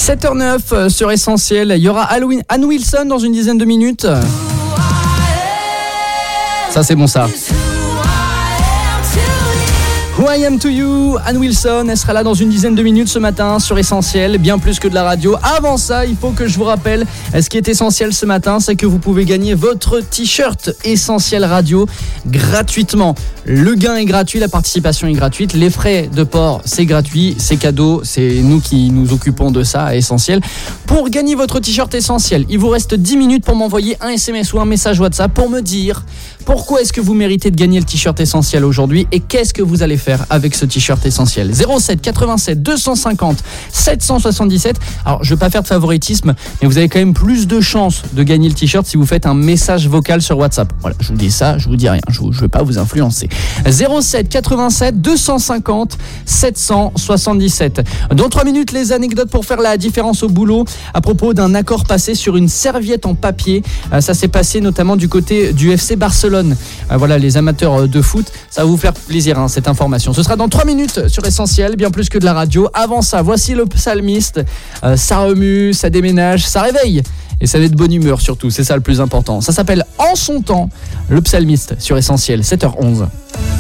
7h09 sur Essentiel. Il y aura Anne Wilson dans une dizaine de minutes. Ça, c'est bon, ça. Who I Am To You, Anne Wilson, elle sera là dans une dizaine de minutes ce matin sur Essentiel, bien plus que de la radio. Avant ça, il faut que je vous rappelle, ce qui est essentiel ce matin, c'est que vous pouvez gagner votre t-shirt Essentiel Radio gratuitement. Le gain est gratuit, la participation est gratuite, les frais de port, c'est gratuit, c'est cadeau, c'est nous qui nous occupons de ça à Essentiel. Pour gagner votre t-shirt Essentiel, il vous reste 10 minutes pour m'envoyer un SMS ou un message WhatsApp pour me dire pourquoi est-ce que vous méritez de gagner le t-shirt Essentiel aujourd'hui et qu'est-ce que vous allez faire avec ce t-shirt Essentiel. 07 87 250 777. Alors, je ne vais pas faire de favoritisme, mais vous avez quand même plus de chances de gagner le t-shirt si vous faites un message vocal sur WhatsApp. Voilà, je vous dis ça, je vous dis rien, je ne veux pas vous influencer. 07 87 250 777. Dans 3 minutes, les anecdotes pour faire la différence au boulot à propos d'un accord passé sur une serviette en papier. Ça s'est passé notamment du côté du FC Barcelone. Voilà, les amateurs de foot, ça va vous faire plaisir cette information. Ce sera dans 3 minutes sur Essentiel, bien plus que de la radio. Avant ça, voici le psalmiste. Ça remue, ça déménage, ça réveille. Et ça met de bonne humeur surtout, c'est ça le plus important. Ça s'appelle En son temps, le psalmiste sur Essentiel, 7h11.